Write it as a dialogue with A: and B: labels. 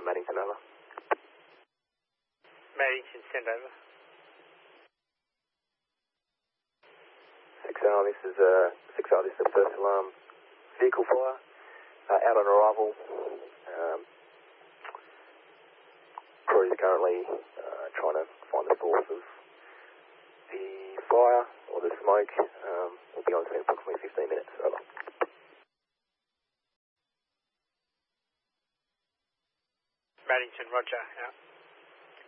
A: Maddington, over.
B: Maddington, send over.
A: 6R, this is the first alarm. Vehicle fire, out on arrival. Crew is currently trying to find the source of the fire or the smoke. We'll be on scene in approximately 15 minutes, over.
B: Maddington, roger, out.